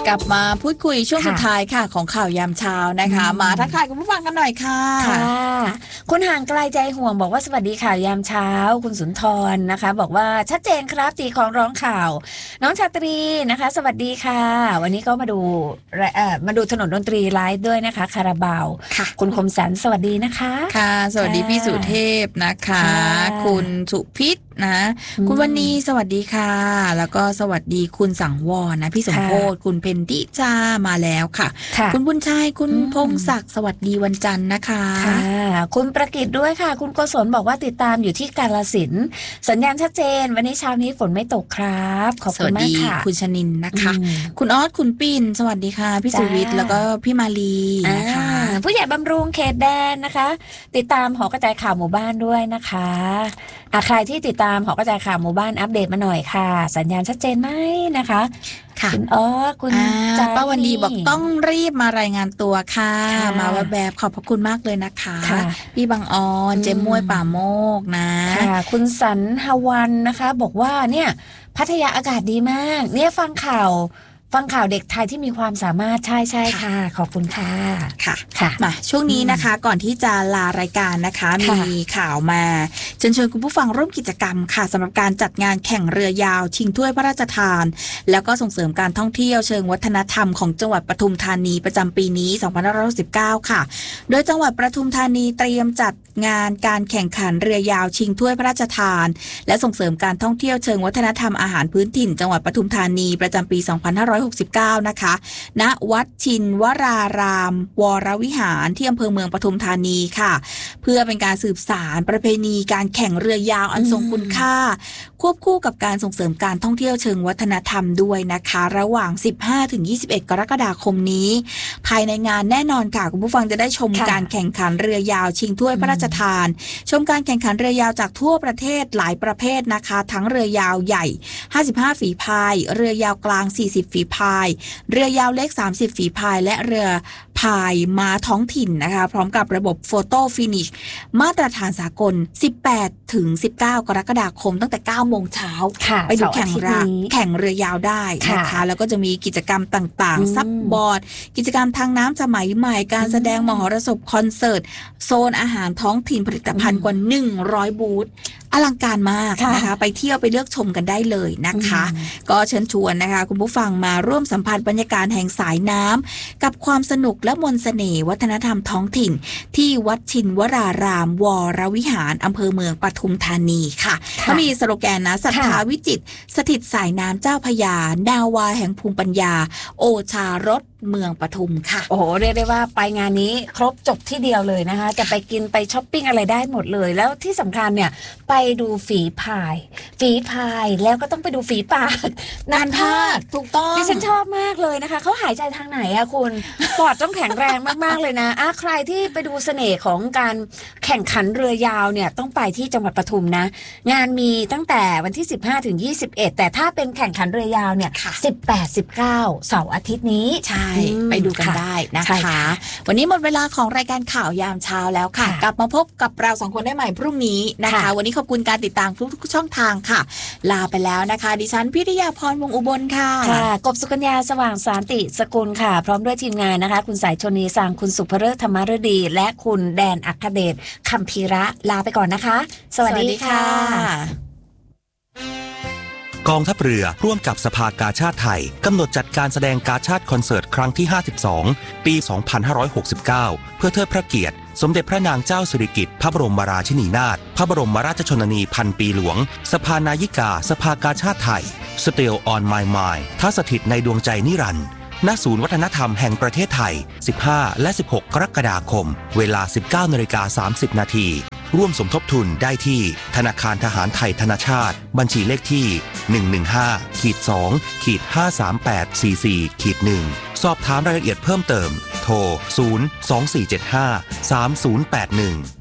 กลับมาพูดคุยช่วงสุดท้ายค่ะของข่าวยามเช้านะคะมาทักทายคุณผู้ฟังกันหน่อยค่ะคุณห่างไกลใจห่วงบอกว่าสวัสดีข่าวยามเช้าคุณสุนทรนะคะบอกว่าชัดเจนครับตีของร้องข่าวน้องชาตรีนะคะสวัสดีค่ะวันนี้ก็มาดูถนนดนตรีไลฟ์ด้วยนะคะคาราบาวคุณคมสันสวัสดีนะคะค่ะสวัสดีพี่สุเทพนะคะคุณสุพิษนะคุณวันนี้สวัสดีค่ะแล้วก็สวัสดีคุณสังวรนะพี่สมโพธิ์คุณเพนทิจามาแล้วค่ะคุณบุญชัยคุณพงศักดิ์สวัสดีวันจันทร์นะคะคุณประกิตด้วยค่ะคุณโกศลบอกว่าติดตามอยู่ที่กาฬสินธุ์สัญญาณชัดเจนวันนี้เช้านี้ฝนไม่ตกครับขอบคุณมากค่ะคุณชนินนะคะคุณออสคุณปิ่นสวัสดีค่ะพี่สุวิทย์แล้วก็พี่มาลีนะคะผู้ใหญ่บำรุงเขตแดนนะคะติดตามหอกระจายข่าวหมู่บ้านด้วยนะคะใครที่ติดตามหอกระจายข่าวหมู่บ้านอัปเดตมาหน่อยค่ะสัญญาณชัดเจนไหมนะคะคุณคุณป้าวันดีบอกต้องรีบมารายงานตัวค่ะมาแบบขอบพระคุณมากเลยนะคะพี่บางออนเจมมวยป่าโมกนะคุณสันหวันนะคะบอกว่าเนี่ยพัทยาอากาศดีมากเนี่ยฟังข่าวเด็กไทยที่มีความสามารถใช่ค่ะขอบคุณค่ะค่ะมาช่วงนี้นะคะก่อนที่จะลารายการนะคะมีข่าวมาเชิญคุณผู้ฟังร่วมกิจกรรมค่ะสำหรับการจัดงานแข่งเรือยาวชิงถ้วยพระราชทานแล้วก็ส่งเสริมการท่องเที่ยวเชิงวัฒนธรรมของจังหวัดปทุมธานีประจำปีนี้2569ค่ะโดยจังหวัดปทุมธานีเตรียมจัดงานการแข่งขันเรือยาวชิงถ้วยพระราชทานและส่งเสริมการท่องเที่ยวเชิงวัฒนธรรมอาหารพื้นถิ่นจังหวัดปทุมธานีประจำปี2569นะคะณวัดชินวรารามวรวิหารที่อำเภอเมืองปทุมธานีค่ะเพื่อเป็นการสืบสานประเพณีการแข่งเรือยาวอันทรงคุณค่าควบคู่กับการส่งเสริมการท่องเที่ยวเชิงวัฒนธรรมด้วยนะคะระหว่าง 15-21 กรกฎาคมนี้ภายในงานแน่นอนค่ะคุณผู้ฟังจะได้ชมการแข่งขันเรือยาวชิงถ้วยพระราชทานชมการแข่งขันเรือยาวจากทั่วประเทศหลายประเภทนะคะทั้งเรือยาวใหญ่55ฝีพายเรือยาวกลาง40ฝีพายเรือยาวเล็ก30ฝีพายและเรือพายม้าท้องถิ่นนะคะพร้อมกับระบบโฟโต้ฟินิชมาตรฐานสากล 18-19 กรกฎาคมตั้งแต่ 9 โมงเช้าไปดูแข่งเรือยาวได้นะคะแล้วก็จะมีกิจกรรมต่างๆซับบอร์ดกิจกรรมทางน้ำสมัยใหม่การแสดงมหรสพคอนเสิร์ตโซนอาหารท้องถิ่นผลิตภัณฑ์กว่า100บูธอลังการมากนะคะไปเที่ยวไปเลือกชมกันได้เลยนะคะก็เชิญชวนนะคะคุณผู้ฟังมาร่วมสัมผัสบรรยากาศแห่งสายน้ำกับความสนุกและมนต์เสน่ห์วัฒนธรรมท้องถิ่นที่วัดชินวรารามวรวิหารอำเภอเมืองปทุมธานีค่ะเขามีสโลแกนนะศรัทธาวิจิตรสถิตสายน้ำเจ้าพระยานาวาแห่งภูมิปัญญาโอชารสเมืองปทุมค่ะโอ้โหเรียกได้ว่าไปงานนี้ครบจบที่เดียวเลยนะคะจะไปกินไปช้อปปิ้งอะไรได้หมดเลยแล้วที่สำคัญเนี่ยไปดูฝีพายแล้วก็ต้องไปดูฝีปากนานภาคถูกต้องดิฉันชอบมากเลยนะคะเขาหายใจทางไหนอะคุณปอดต้องแข็งแรงมากๆเลยนะใครที่ไปดูเสน่ห์ของการแข่งขันเรือยาวเนี่ยต้องไปที่จังหวัดปทุมนะงานมีตั้งแต่วันที่15-21แต่ถ้าเป็นแข่งขันเรือยาวเนี่ย18-19เสาร์อาทิตย์นี้ใช่ไปดูกันได้นะคะวันนี้หมดเวลาของรายการข่าวยามเช้าแล้วค่ะกลับมาพบกับเรา2คนได้ใหม่พรุ่งนี้นะคะวันนี้ขอบคุณการติดตามทุกช่องทางค่ะลาไปแล้วนะคะดิฉันพิริยาพรวงอุบลค่ะกบสุกัญญาสว่างสานติสกุลค่ะพร้อมด้วยทีมงานนะคะคุณสายชนีสางคุณสุภฤธรรมฤดีและคุณแดนอัคเดชคัมภีระลาไปก่อนนะคะสวัสดีค่ะกองทัพเรือร่วมกับสภากาชาดไทยกำหนดจัดการแสดงกาชาดคอนเสิร์ตครั้งที่52ปี2569เพื่อเทิดพระเกียรติสมเด็จพระนางเจ้าสิริกิติ์พระบรมราชินีนาถพระบรมราชชนนีพันปีหลวงสภานายิกาสภากาชาดไทย Still on My Mind ท้าสถิตในดวงใจนิรันดร์ณศูนย์วัฒนธรรมแห่งประเทศไทย15และ16กรกฎาคมเวลา 19:30 น.ร่วมสมทบทุนได้ที่ธนาคารทหารไทยธนชาติบัญชีเลขที่115-2-53844-1สอบถามรายละเอียดเพิ่มเติมโทร024753081